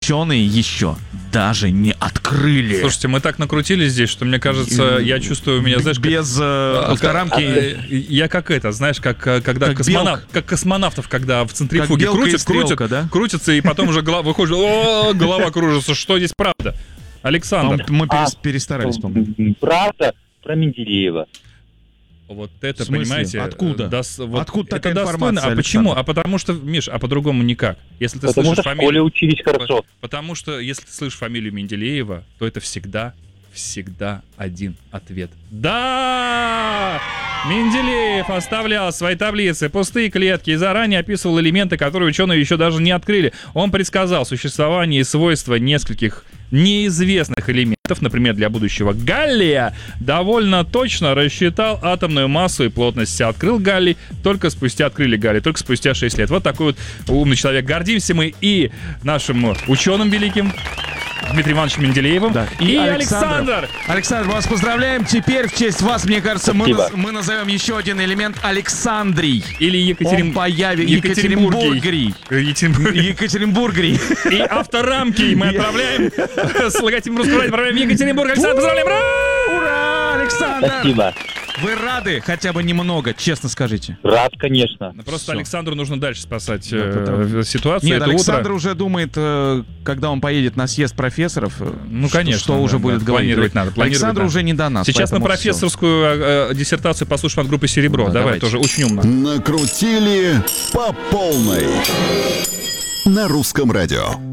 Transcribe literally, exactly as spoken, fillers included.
ученые еще даже не открыли. Слушайте, мы так накрутились здесь, что мне кажется, я чувствую, у меня, знаешь, без э, авторамки. Я как это, знаешь, как когда как, космонавт, как космонавтов, когда в центрифуге как крутят, стрелка, крутят, да? крутятся, и потом уже голова выходит, о, голова кружится. Что здесь правда? Александр. Мы перес, перестарались, по-моему. Правда про Менделеева. Вот это, в смысле? понимаете... Откуда? Да, вот Откуда это такая достойно. информация, А почему? Александр? А потому что, Миш, а по-другому никак. Если ты Потому слышишь что в фамилию... школе учились хорошо. Потому что, если ты слышишь фамилию Менделеева, то это всегда, всегда один ответ. Да! Менделеев оставлял в своей таблице пустые клетки и заранее описывал элементы, которые ученые еще даже не открыли. Он предсказал существование и свойства нескольких неизвестных элементов, например, для будущего галлия, довольно точно рассчитал атомную массу и плотность. Открыл галлий только спустя, открыли галлий только спустя шесть лет. Вот такой вот умный человек. Гордимся мы и нашим ученым великим Дмитрием Ивановичем Менделеевым, да. и, и Александр. Александр. Александр, мы вас поздравляем. Теперь в честь вас, мне кажется, мы, Спасибо. наз- мы назовем еще один элемент Александрий. Или Екатерин... Он появится. Екатеринбургий. Екатеринбургрий. Екатеринбургрий. И авторамки мы отправляем с логотипом русского радио, отправляем в Екатеринбург. Александр, поздравляем! Ура! Ура, Александр! Спасибо. Вы рады хотя бы немного, честно скажите? Рад, конечно. Просто Всё. Александру нужно дальше спасать Да, э, потому- ситуацию. Нет, Это Александр утро. уже думает, э, когда он поедет на съезд профессоров, э, Ну, что- конечно, что да, уже да, будет говорить. планировать надо, планировать Александру надо. уже не до нас. Сейчас мы поэтому всё. профессорскую э, э, диссертацию послушаем от группы «Серебро». Да, Давай, давайте. тоже учнем. Накрутили по полной на русском радио.